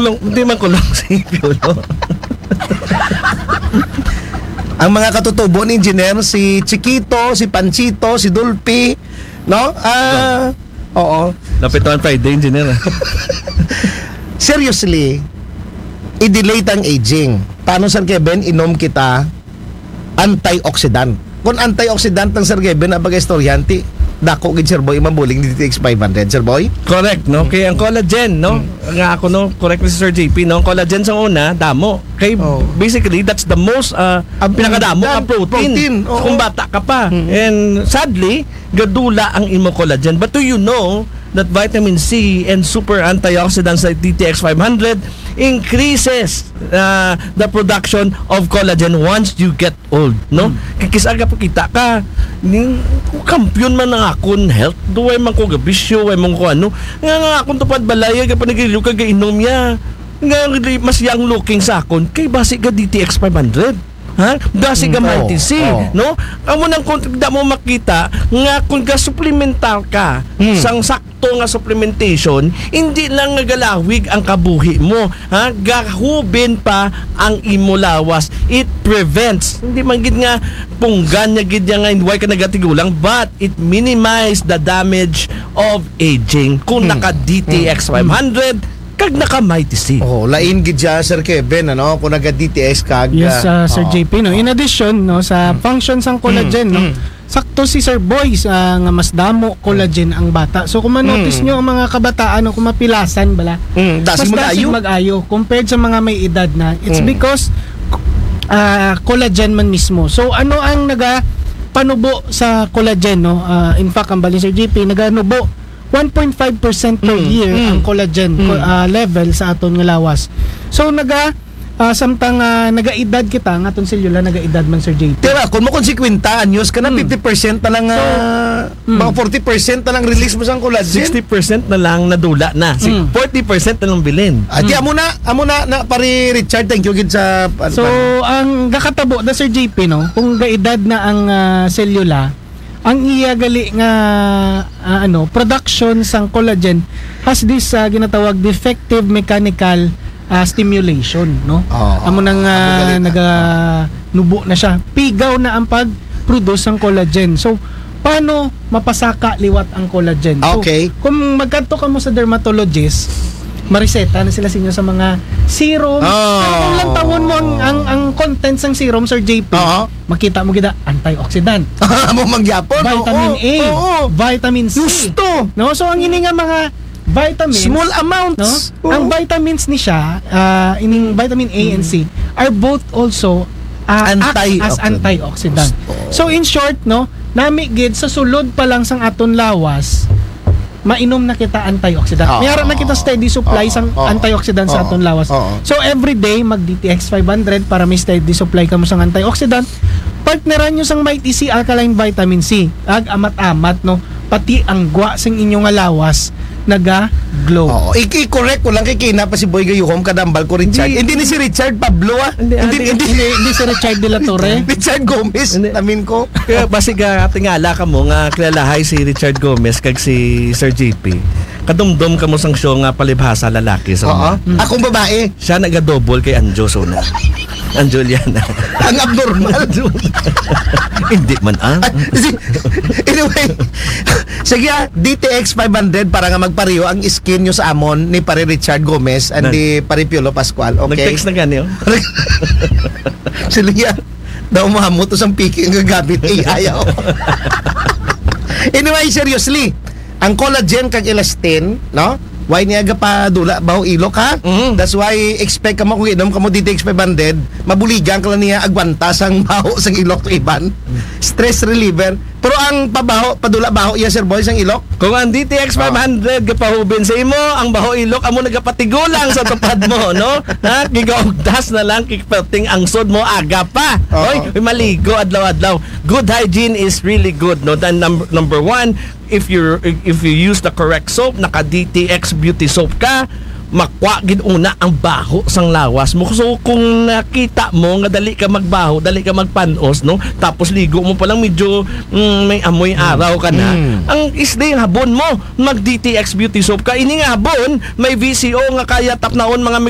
Kulong, hindi man kulong si Piolo. Ang mga katutubo ni engineer, si Chiquito, si Panchito, si Dulpi, no? Oo. Napituan Friday, engineer. Seriously, i-delay ang aging. Paano, Sir Kevin, inom kita antioxidant. Kung antioxidant ng Sir Kevin, abag istoryanti, dako gid Sir Boy, mabuling DTX 500, Sir Boy. Correct, no? Kaya ang collagen, no? Nga ako, no? Correct si Sir JP, no? Ang collagen sa una, damo. Kaya basically, that's the most, pinakadamo ang protein. Kung bata ka pa. And sadly, gadula ang imo collagen. But do you know that vitamin C and super antioxidants like DTX 500 increases the production of collagen once you get old, no? Kikisaga pa kita ka kampiyon man ng akon health, duway man ko gabisyo, way man ko ano nga akon tupad balaya ka panigiliw ka gainom ya nga mas young looking sa akon kay basi ka DTX 500. Ha? Basi ka Mighty C, no? Amo nang kung da mo makita nga kung ka supplemental ka sang sakto nga supplementation, hindi lang nagalawig ang kabuhi mo, ha? Gahubin pa ang imo lawas. It prevents, hindi man gid nga punggan nya gid nga why ka nagatigulang, but it minimize the damage of aging kung naka DTX 500 kag naka Mighty C. Lain gid siya, Sir Kevin, ano, kung naga DTX kag yes, Sir JP, no. In addition, no, sa functions ng collagen, no, sakto si Sir Boy nga mas damo collagen ang bata. So kung ma-notice nyo ang mga kabataan, no, kung mapilasan bala, mas dasig mag-ayo compared sa mga may edad na. It's because collagen man mismo. So ano ang panubo sa collagen, no? In fact, ang bali Sir JP naganubo 1.5% per year ang collagen level sa aton nga lawas. So samtang nagaedad kita nga aton selula nagaedad man Sir JP. Tira, kung mo konsekwenta anyos ka na 50% na lang mga 40% na lang release mo sa collagen. 60% na lang nadula na. 40% na lang bilin. Amo na pari Richard, thank you gid sa So ang gakatabo da Sir JP, no, kung gaedad na ang selula, ang iya gali nga production sang collagen has this ginatawag defective mechanical stimulation, no? Amo nang nubo na siya. Pigaw na ang pag-produce ng collagen. So paano mapasaka liwat ang collagen? Okay. So, kung magkanto ka mo sa dermatologist, mariseta na sila sa inyo sa mga serum. Kung lang tawon mo ang contents ng serum, Sir JP, makita mo kita antioxidant. Mo magyapon. Vitamin A, vitamin C. Gusto. No? So ang ini nga mga vitamins, small amounts. No? Ang vitamins ni siya, ining vitamin A and C are both also act as antioxidant. So in short, no, nami gid sa sulod pa lang sang aton lawas, mainom na kita antioxidant. Mayroon na kita steady supply sang antioxidant sa aton lawas. So every day mag DTX 500 para may steady supply ka mo sang antioxidant. Partneran nyo sang Mighty C alkaline vitamin C. Ag amat-amat, no, pati ang gwa sang inyong lawas naga-glow. I-correct ko lang kay Kina pa si Boy Gayuhom kadambal ko Richard. Hindi ni si Richard Pablo Hindi si Richard de la Torre. Richard Gomez, namin ko. Kaya basi ka tingala ka mo nga kilalahay si Richard Gomez kag si Sir JP. Kadumdum ka mo sang show nga palibhasa lalaki sa Akong babae. Siya naga-double kay Anjo Sona. Anjoliana. Ang abnormal. Hindi man Anyway, sige, DTX 500 para nga magpariyo ang skin nyo sa amon ni pare Richard Gomez and ni pare Piolo Pascual. Okay? Nag-text na gani, Sige, daw mahamot to sang piki ang gagamit AI. Anyway, seriously, ang collagen kag elastin, no? Why niya pa dula baho ilok ha? That's why expect ka mo kung inom ka mo DTX 500, mabuligan ka lang niya agwanta sang baho sang ilok to iban. Stress reliever. Pero ang padula baho iya Sir Boy sang ilok. Kung ang DTX 500 gapahubin sa imo, ang baho ilok amo nagapatigulang sa tupad mo, no? Ha, gigaugdas na lang kikperting ang sod mo aga pa. Oy, maligo adlaw-adlaw. Good hygiene is really good, no? And number one, if you use the correct soap, naka DTX beauty soap ka, makwa gid una ang baho sang lawas mo. So kung nakita mo nga dali ka magbaho, dali ka magpanos, no, tapos ligo mo pa lang medyo may amoy araw ka na, ang isday habon mo mag DTX beauty soap ka. Ini nga habon may VCO nga kaya tapnaon mga